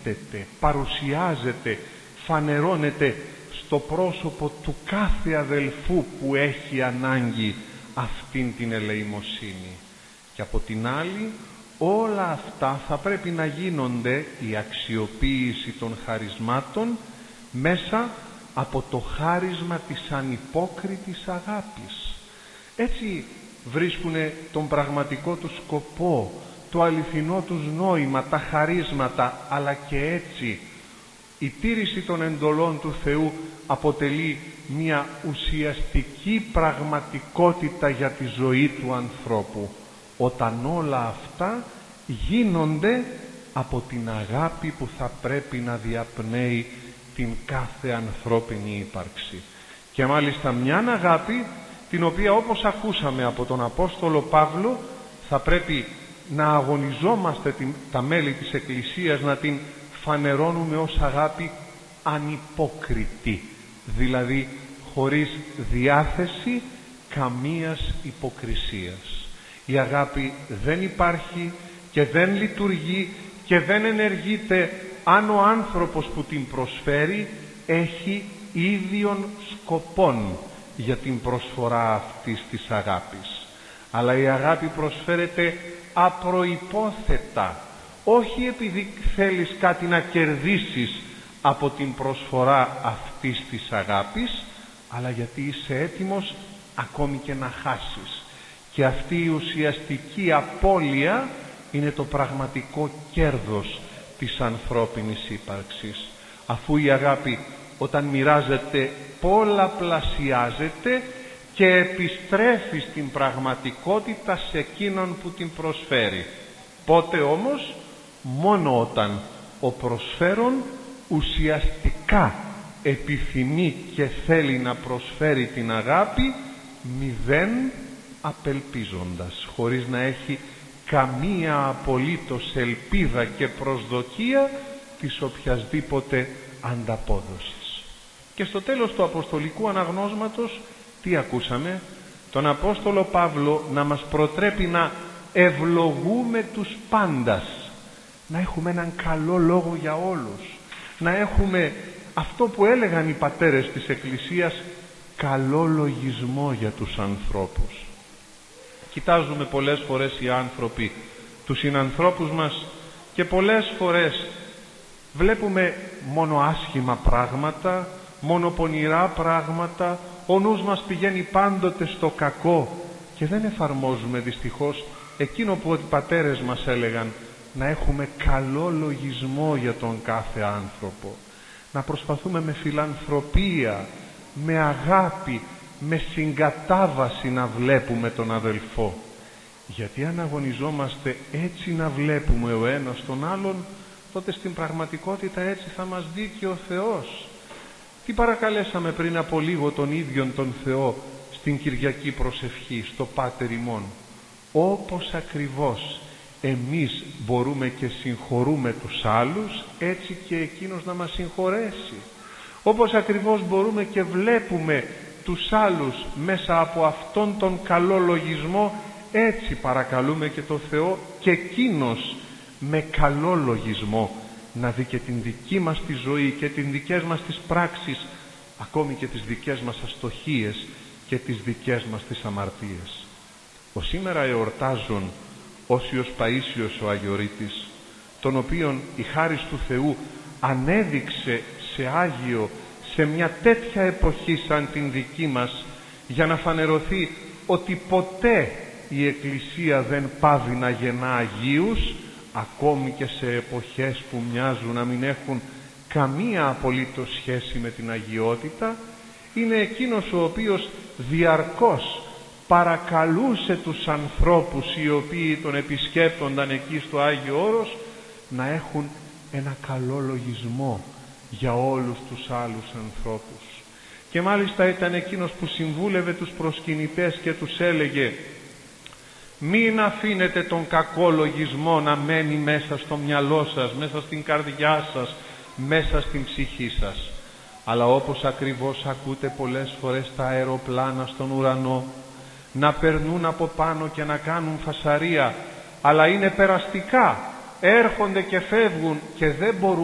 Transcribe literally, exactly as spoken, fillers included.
εκδίδεται, παρουσιάζεται, φανερώνεται στο πρόσωπο του κάθε αδελφού που έχει ανάγκη αυτήν την ελεημοσύνη. Και από την άλλη, όλα αυτά θα πρέπει να γίνονται, η αξιοποίηση των χαρισμάτων, μέσα από το χάρισμα της ανυπόκριτης αγάπης. Έτσι βρίσκουν τον πραγματικό του σκοπό, το αληθινό τους νόημα, τα χαρίσματα, αλλά και έτσι η τήρηση των εντολών του Θεού αποτελεί μια ουσιαστική πραγματικότητα για τη ζωή του ανθρώπου, όταν όλα αυτά γίνονται από την αγάπη που θα πρέπει να διαπνέει την κάθε ανθρώπινη ύπαρξη. Και μάλιστα μια αγάπη την οποία, όπως ακούσαμε από τον Απόστολο Παύλο, θα πρέπει να αγωνιζόμαστε την, τα μέλη της Εκκλησίας να την φανερώνουμε ως αγάπη ανυπόκριτη, δηλαδή χωρίς διάθεση καμίας υποκρισίας. Η αγάπη δεν υπάρχει και δεν λειτουργεί και δεν ενεργείται αν ο άνθρωπος που την προσφέρει έχει ίδιων σκοπών για την προσφορά αυτής της αγάπης. Αλλά η αγάπη προσφέρεται απροϋπόθετα, όχι επειδή θέλεις κάτι να κερδίσεις από την προσφορά αυτής της αγάπης, αλλά γιατί είσαι έτοιμος ακόμη και να χάσεις. Και αυτή η ουσιαστική απώλεια είναι το πραγματικό κέρδος της ανθρώπινης ύπαρξης, αφού η αγάπη όταν μοιράζεται πολλαπλασιάζεται και επιστρέφει στην πραγματικότητα σε εκείνον που την προσφέρει. Πότε όμως? Μόνο όταν ο προσφέρον ουσιαστικά επιθυμεί και θέλει να προσφέρει την αγάπη μηδέν απελπίζοντας, χωρίς να έχει καμία απολύτως ελπίδα και προσδοκία της οποιασδήποτε ανταπόδοσης. Και στο τέλος του αποστολικού αναγνώσματος τι ακούσαμε? Τον Απόστολο Παύλο να μας προτρέπει να ευλογούμε τους πάντας, να έχουμε έναν καλό λόγο για όλους, να έχουμε αυτό που έλεγαν οι πατέρες της Εκκλησίας, καλό λογισμό για τους ανθρώπους. Κοιτάζουμε πολλές φορές οι άνθρωποι τους συνανθρώπους μας και πολλές φορές βλέπουμε μόνο άσχημα πράγματα, μόνο πονηρά πράγματα, ο νους μας πηγαίνει πάντοτε στο κακό και δεν εφαρμόζουμε δυστυχώς εκείνο που οι πατέρες μας έλεγαν, να έχουμε καλό λογισμό για τον κάθε άνθρωπο, να προσπαθούμε με φιλανθρωπία, με αγάπη, με συγκατάβαση να βλέπουμε τον αδελφό. Γιατί αν αγωνιζόμαστε έτσι να βλέπουμε ο ένας τον άλλον, τότε στην πραγματικότητα έτσι θα μας δει και ο Θεός. Τι παρακαλέσαμε πριν από λίγο τον ίδιον τον Θεό στην Κυριακή προσευχή, στο Πάτερ ημών? Όπως ακριβώς εμείς μπορούμε και συγχωρούμε τους άλλους, έτσι και εκείνος να μας συγχωρέσει. Όπως ακριβώς μπορούμε και βλέπουμε τους άλλους μέσα από αυτόν τον καλό λογισμό, έτσι παρακαλούμε και το Θεό και εκείνος με καλό λογισμό να δει και την δική μας τη ζωή και τις δικές μας τις πράξεις, ακόμη και τις δικές μας αστοχίες και τις δικές μας τις αμαρτίες. Ο σήμερα εορτάζουν Όσιος Παΐσιος ο Αγιορείτης, τον οποίον η χάρις του Θεού ανέδειξε σε Άγιο σε μια τέτοια εποχή σαν την δική μας, για να φανερωθεί ότι ποτέ η Εκκλησία δεν πάβει να γεννά Αγίους, ακόμη και σε εποχές που μοιάζουν να μην έχουν καμία απολύτως σχέση με την αγιότητα. Είναι εκείνος ο οποίος διαρκώς παρακαλούσε τους ανθρώπους οι οποίοι τον επισκέπτονταν εκεί στο Άγιο Όρος να έχουν ένα καλό λογισμό για όλους τους άλλους ανθρώπους. Και μάλιστα ήταν εκείνος που συμβούλευε τους προσκυνητές και τους έλεγε, μην αφήνετε τον κακό λογισμό να μένει μέσα στο μυαλό σας, μέσα στην καρδιά σας, μέσα στην ψυχή σας. Αλλά όπως ακριβώς ακούτε πολλές φορές τα αεροπλάνα στον ουρανό να περνούν από πάνω και να κάνουν φασαρία, αλλά είναι περαστικά, έρχονται και φεύγουν και δεν μπορούν